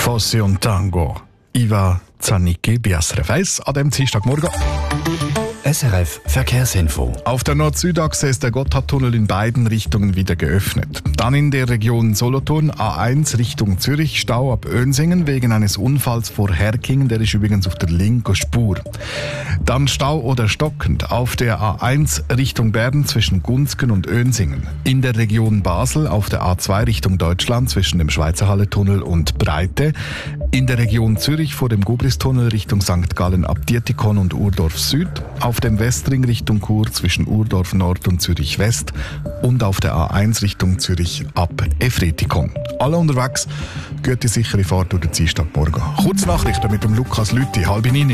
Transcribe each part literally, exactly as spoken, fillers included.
Fosse und Tango. Iva Zanicki bei S R F eins an dem Dienstagmorgen. S R F Verkehrsinfo. Auf der Nord-Süd-Achse ist der Gotthardtunnel in beiden Richtungen wieder geöffnet. Dann in der Region Solothurn A eins Richtung Zürich, Stau ab Önsingen wegen eines Unfalls vor Herkingen, der ist übrigens auf der linken Spur. Dann Stau oder stockend auf der A eins Richtung Bern zwischen Gunzgen und Önsingen. In der Region Basel auf der A zwei Richtung Deutschland zwischen dem Schweizerhalle-Tunnel und Breite. In der Region Zürich vor dem Gubristunnel Richtung Sankt Gallen ab Dietikon und Urdorf Süd. Auf dem Westring Richtung Chur zwischen Urdorf Nord und Zürich West und auf der A eins Richtung Zürich ab Efretikon. Alle unterwegs, gute sichere Fahrt durch den Dienstagmorgen. Kurznachrichten mit dem Lukas Lüthi, halb neun.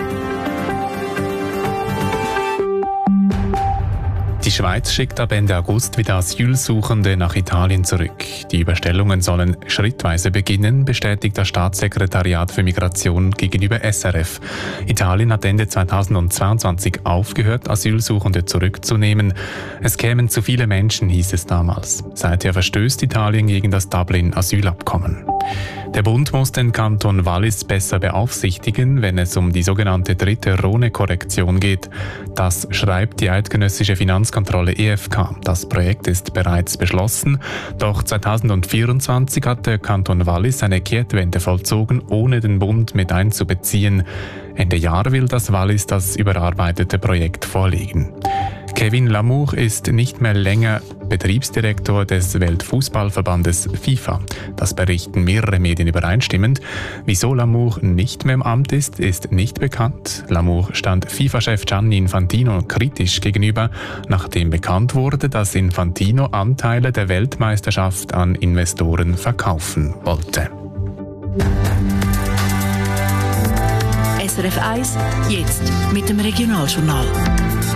Die Schweiz schickt ab Ende August wieder Asylsuchende nach Italien zurück. Die Überstellungen sollen schrittweise beginnen, bestätigt das Staatssekretariat für Migration gegenüber S R F. Italien hat Ende zweitausendzweiundzwanzig aufgehört, Asylsuchende zurückzunehmen. Es kämen zu viele Menschen, hieß es damals. Seither verstößt Italien gegen das Dublin-Asylabkommen. Der Bund muss den Kanton Wallis besser beaufsichtigen, wenn es um die sogenannte dritte Rhone-Korrektion geht. Das schreibt die eidgenössische Finanzkontrolle E F K. Das Projekt ist bereits beschlossen, doch zweitausendvierundzwanzig hat der Kanton Wallis eine Kehrtwende vollzogen, ohne den Bund mit einzubeziehen. Ende Jahr will das Wallis das überarbeitete Projekt vorlegen. Kevin Lamour ist nicht mehr länger Betriebsdirektor des Weltfußballverbandes FIFA. Das berichten mehrere Medien übereinstimmend. Wieso Lamour nicht mehr im Amt ist, ist nicht bekannt. Lamour stand FIFA-Chef Gianni Infantino kritisch gegenüber, nachdem bekannt wurde, dass Infantino Anteile der Weltmeisterschaft an Investoren verkaufen wollte. S R F eins, jetzt mit dem Regionaljournal.